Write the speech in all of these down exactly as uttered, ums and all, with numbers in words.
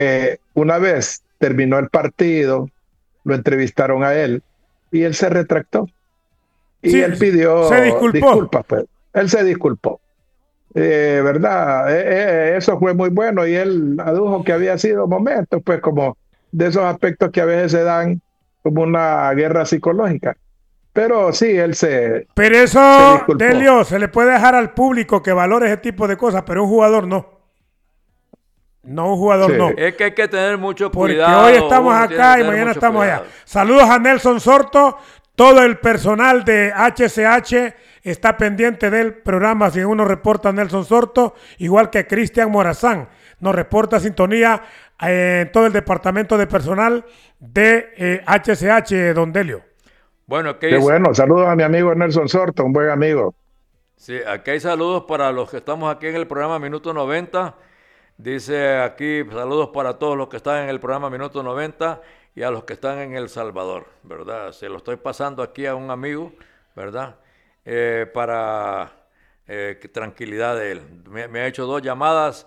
eh, una vez terminó el partido, lo entrevistaron a él y él se retractó y Sí, él se pidió disculpó. disculpas, pues. Él se disculpó. Eh, ¿verdad? Eh, eh, eso fue muy bueno y él adujo que había sido momentos, pues como de esos aspectos que a veces se dan como una guerra psicológica. Pero sí, él se, Pero se eso, disculpó. Delio, se le puede dejar al público que valore ese tipo de cosas, pero un jugador no. No, un Sí. jugador no. Es que hay que tener mucho Porque hoy cuidado, estamos uno tiene que acá y tener mañana mucho estamos allá. cuidado. Saludos a Nelson Sorto. Todo el personal de H C H está pendiente del programa. Si uno reporta Nelson Sorto, igual que Cristian Morazán, nos reporta sintonía eh, en todo el departamento de personal de eh, H C H, Don Delio. Bueno, ¿qué Qué dice? bueno. Saludos a mi amigo Nelson Sorto, un buen amigo. Sí, aquí hay saludos para los que estamos aquí en el programa Minuto noventa. Dice aquí saludos para todos los que están en el programa Minuto noventa y a los que están en El Salvador, ¿verdad? Se lo estoy pasando aquí a un amigo, ¿verdad? Eh, para eh, que tranquilidad de él. Me, me ha hecho dos llamadas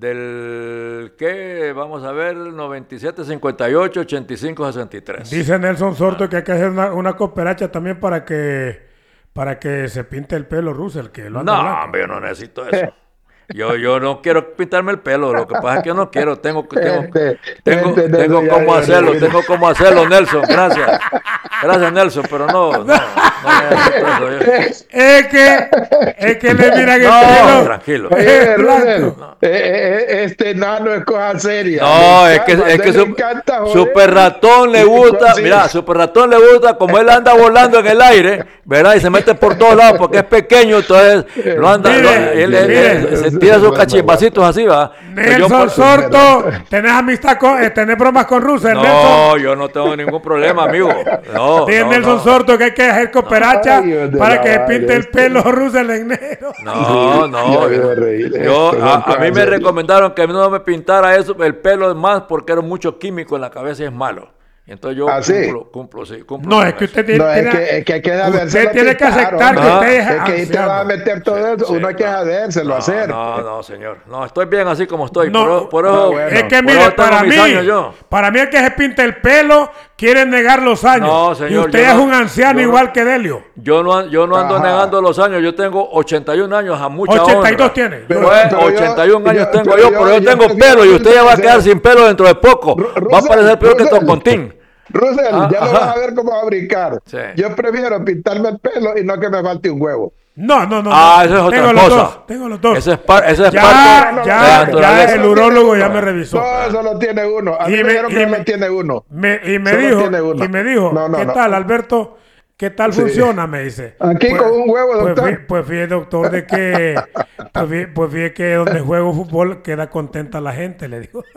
del, ¿qué? Vamos a ver, noventa y siete, cincuenta y ocho, ochenta y cinco, sesenta y tres. Dice Nelson Sorto que hay que hacer una, una cooperacha también para que para que se pinte el pelo Russell, que lo anda No, blanco. hombre, yo no necesito eso. Yo, yo no quiero pintarme el pelo, lo que pasa es que yo no quiero, tengo, tengo, Este, tengo, este Nelson tengo ya cómo dio hacerlo, reír. tengo cómo hacerlo, Nelson, gracias. Gracias, Nelson, pero no, no, no necesito eso. Yo. Es que, es que le miran el No, pelo. tranquilo. Oye, Es Russell, blanco. eh, eh, eh, este nano es cosa seria. No, Le es que, encanta, es que le su- encanta joder. Super Ratón le Y gusta, sí, mira, Super Ratón le gusta, como él anda volando en el aire, ¿verdad? Y se mete por todos lados porque es pequeño, entonces lo anda, Mire, lo- él, él- mire. él se tira sus cachimbacitos así, va. Pues yo Nelson por- Sorto, tenés amistad con, eh, tenés bromas con Russell, no, Nelson. yo no tengo ningún problema, amigo. No, Dice no, Nelson no. Sorto que hay que hacer cooperacha Ay, Dios de para la que se pinte madre, el este. pelo Russell en negro. No, Sí, ya no. dio Yo, de reír. yo- Esto a, son a mí cosas me serias. recomendaron que no me pintara eso, el pelo más porque era mucho químico en la cabeza y es malo. Entonces yo ¿Ah, sí? cumplo, cumplo, sí, cumplo No, con es que eso. usted tiene, No, es tiene- que, es que hay que usted sabérselo tiene que pintar, aceptar que hombre. Ah. usted es Es que ahí te vas a anciano. meter todo Sí, eso. sí, Uno hay que no, sabérselo no, hacer. no, pues. no, señor. No, estoy bien así como estoy. No, por, por ah, eso, bueno. Es que por mire, eso tengo para mis mí, años yo. para mí el que se pinta el pelo quiere negar los años. No, señor, y usted yo es no- un anciano yo no- igual que Delio. Yo no, yo no ando Ajá. negando los años. Yo tengo ochenta y un años a mucha ochenta y dos honra. tiene. Pero- Pues, pero yo- ochenta y un años yo- tengo pero yo, yo- pero yo, yo tengo prefiero pelo y usted ya va a mil quedar veces- sin pelo dentro de poco. Ru- Va a Russell, parecer peor que Russell. Tocontín. Russell, Ah, ya lo ajá. vas a ver cómo va a brincar. Sí. Yo prefiero pintarme el pelo y no que me falte un huevo. No, no, no. Ah, no. eso es otra tengo los cosa. dos, tengo los dos. Ese es, par- ese es ya, parte de la ya, ya naturaleza. el urólogo ya me revisó. No, eso lo tiene uno. A mí Y me me- dijeron y que me- no tiene uno. Me- y me Solo dijo, tiene uno. y me dijo, No, no, ¿qué no. tal, Alberto? ¿Qué tal Sí. funciona? Me dice. Aquí con un huevo, pues doctor. fí- Pues fíjate, doctor, de que, pues fí- pues fíjate que donde juego fútbol queda contenta la gente, le digo.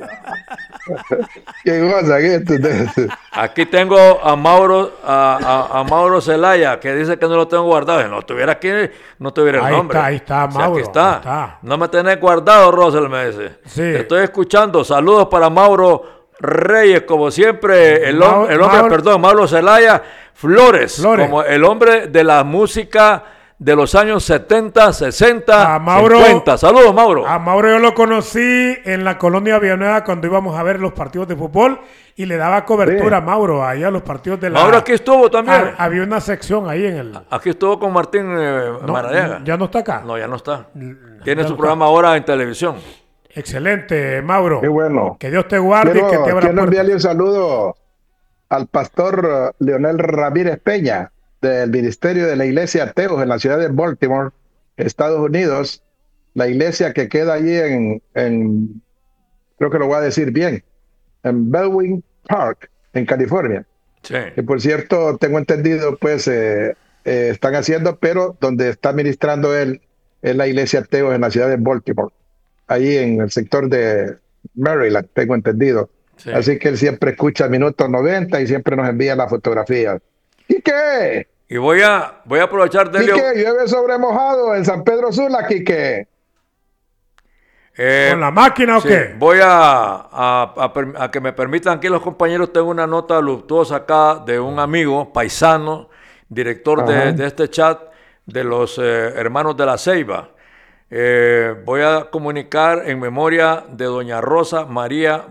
¿Qué cosa? ¿Qué esto? Esto- Aquí tengo a Mauro, a, a- a Mauro Zelaya, que dice que no lo tengo guardado. Si no estuviera aquí, no tuviera el Ahí nombre. está, ahí está, O sea, Mauro, aquí está. ahí está. No me tenés guardado, Rosel, me dice. Sí. Te estoy escuchando. Saludos para Mauro Reyes, como siempre. El, hom- Mau- el hombre, Mauro- perdón, Mauro Zelaya Flores, Flores. como el hombre de la música de los años setenta, sesenta, A Mauro- cincuenta. Saludos, Mauro. A Mauro yo lo conocí en la colonia Villanueva cuando íbamos a ver los partidos de fútbol y le daba cobertura Sí. a Mauro ahí a los partidos de la... Mauro aquí estuvo también. Ha- había una sección ahí en el... Aquí estuvo con Martín eh, No, Maradiaga. ya no está acá. No, ya no está. Ya Tiene no su está. programa ahora en televisión. Excelente, Mauro. Qué bueno. Que Dios te guarde Quiero, y que te abra quiero puertas. enviarle un saludo al pastor eh, Leonel Ramírez Peña del Ministerio de la Iglesia Ateos en la ciudad de Baltimore, Estados Unidos. La iglesia que queda allí en, en creo que lo voy a decir bien, en Bellwin Park, en California. Sí. Que por cierto, tengo entendido, pues eh, eh, están haciendo, pero donde está ministrando él es la iglesia Ateos en la ciudad de Baltimore, ahí en el sector de Maryland, tengo entendido. Sí. Así que él siempre escucha Minuto noventa y siempre nos envía las fotografías. Quique, Y voy a, voy a aprovechar, Delio. Quique, llueve sobre mojado en San Pedro Sula, Quique. eh, ¿Con la máquina o sí, qué? voy a, a- a per- a que me permitan aquí los compañeros. Tengo una nota luctuosa acá de un amigo paisano, director de, Ajá. de este chat de los eh, hermanos de la Ceiba. Eh, voy a comunicar en memoria de doña Rosa María